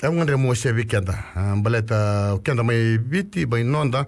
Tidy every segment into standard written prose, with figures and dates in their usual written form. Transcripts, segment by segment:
ngandre mo se weekenda baleta kenda mai biti bai nonda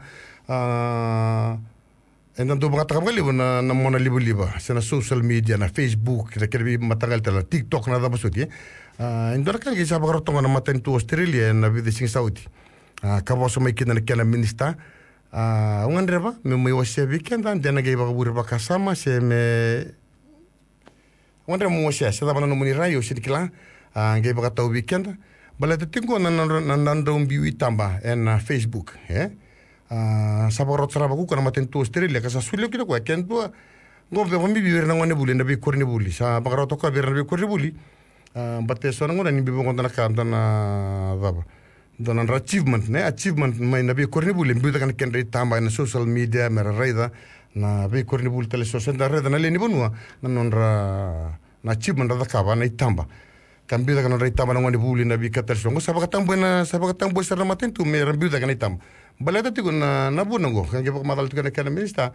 enda do bata kabali na mona liba sena social media na Facebook na kerbi matagal tala TikTok na da basudi indora kan gi sabagaro tonga na maten tu Australia na vida sing Saudi kabo so mai kina na minista ngandre ba me mo se weekenda dena ge ba buri ba kasama se me ngandre mo se da bana no muni rayo sidikila ge ba ta weekenda baleta tingo na biu itamba na Facebook sabarot saraba ku kana maten tu Australia ka sa sulio kilo ko ken tu go be mi biir na ngone buli na be korni buli sa bagaro to ka be na be korni buli batte so ngona ni be ngon na ka na baba don achievement mai na be korni buli bi kan ken itamba na social media mera raida na be korni buli tele social da raida na le ni bonua na nonra na achievement da ka ba na itamba cambio da kanora itamba ngoni buli na bikatar songo sabaka tambo sara maten tu me rambiu da kanitam baleta tigo na bunango kan ge madal tu kana minista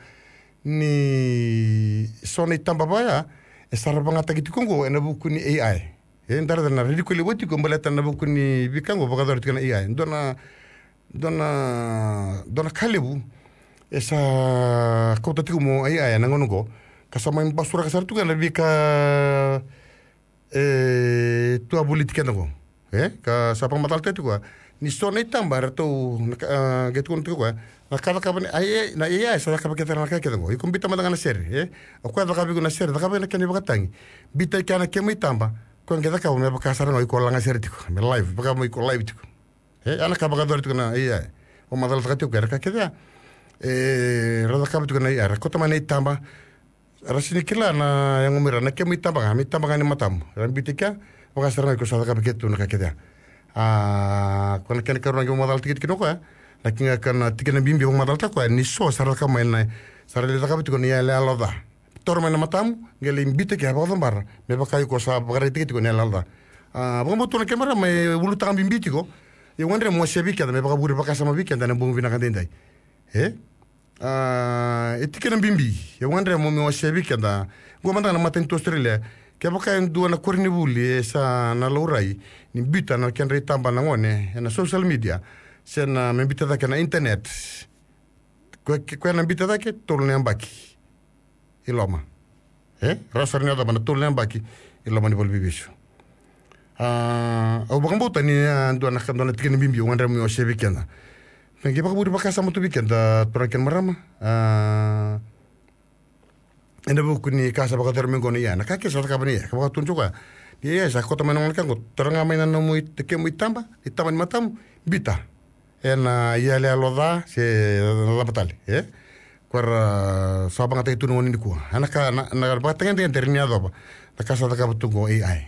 ni sona itamba baya esara banga tagiti kongo na bukuni AI ndara na ridicule woti ko baleta na bukuni bikango bagador tu kana AI dona kalebu esa kota tigo mo AI na ngono kasama basura kasar tu kana bika tua politika nako ka sapang matal te ko ni sona itambar to get kon ko na kada ka ai na iya sa ka paketa na ka ko ikum bita madanga na ser ko da ka bi na ser da ka na ken bakatangi bita kana ke mo itamba ko ngeda ka mo ba kasara no ko langa ser tiko me live ba ka mo ko live tiko ana ka ba dor tiko na iya o madal ka tiko ka keda rada ka tiko na iya ko tama na itamba rasini kila na yang umira na kemi tabanga ni matam rambitika waka sarana ko sadaka beketu na kakeda kona ken karuna ge modal tikit kinoko na kinga kana tikena bimbi modal ta ko ni so saraka mai na sarale ta kabitu ni ala alada torma na matam gele imbite ke ba bar me baka ko sa bagare tikit ko ni alada bomo to na kemara mai bulu ta bimbi tiko ye wandre mo sebi ke me baka buri baka sama weekend na bomo vina kadendai etikena bimbi ya wandre mo me wasebi kenda go manda na maten to Australia ke baka ndu na korni buli sa na laurai ni bita na ken retamba na ngone na social media sena me bita da na internet ko na bita da ke tolne ambaki iloma rasarnya da mana tolne ambaki iloma ni bol bibisu au baka mbota ni ndu na kandona tikena bimbi wandre mo wasebi kenda Ngi baka buri baka sama tu weekend turaken marama enda buku ni kasa baka termengo ni ya na kake sa ka bani ya baka tunjuka dia sa kota manong kan ko teranga mai na mo teke mo itamba matam bita ena ya le aloda se la batale kwar sa banga te tunu ni ko ana ka na baka tengen den ternia do ta kasa ta ka butungo AI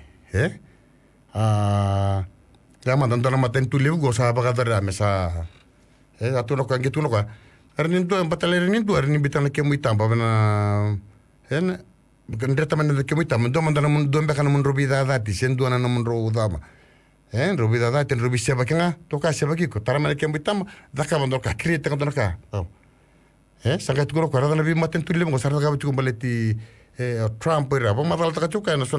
ya mandan na maten tu levu go sa baka dara mesa atuno ka gitu no ka arnin to batale arnin to arnin bitana ke mo itamba bana gandre taman de ke mo itamba do mandana mun do mbeka mun robida dati sendo na mun ro dama robida dati robi seba kenga to ka seba ki ko tarama ke mo itamba da ka bando ka krite ka don ka sanga tu ko ra na bi maten tu le mo sarta ka tu ko baleti Trump ra ba madal ta ka chuka na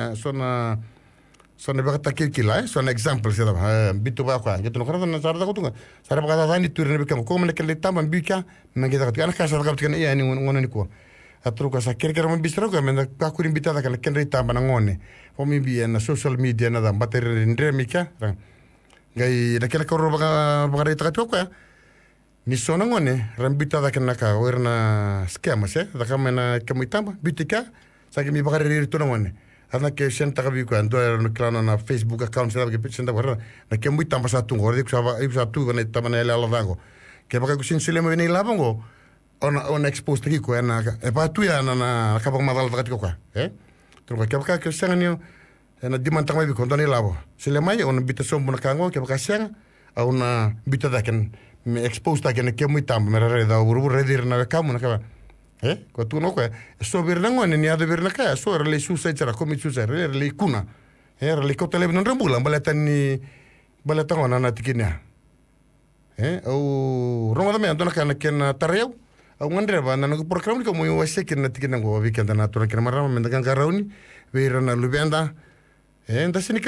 sona baka takilkila sona example se da bitu ba kwa gitu no kada na sarda ko tunga sara baka da ni turne bikam ko mele kele tamba bika mangeda ka ana ka sarda ka tkana iya ni ngona ni ko atru ka sa kerkera mo bistro ka menda ka kurin bitada ka ken re tamba na ngone o mi bi na social media na da bater ndre mika ngai da kele ko ro baka re ta ka ko ni sona ngone rambita da kana ka werna skema se da ka mena ke mo tamba bitika sa ke mi baka re to ngone ana ke senta ka bi ko ando no klano na Facebook account sa ke senta ko na ke muy tamba sa tungo de sa tu ne tamba na la dango ke baka ko sin sile me ni la bongo on expose ki ko na e pa tu ya na ka ba madal ta ko tro ka baka ke sanga ni na dimanta mai bi ko ndani labo sile mai on bita som na kango ke baka sanga au na bita da ken me expose ta ken ke muy tamba me re da uru redir na ka mo na ka ko tu no ko so birna ngone ni ade birna ka so re le susa tsara komi susa re le kuna re le ko tele non rembula baleta ni baleta ngona na tikina au ronga da me andona kana ken tareu au ngandre ba na no program ko mo wase ken na tikina go weekend na tura ken marama me ndan ka rauni we rana lubenda enda sini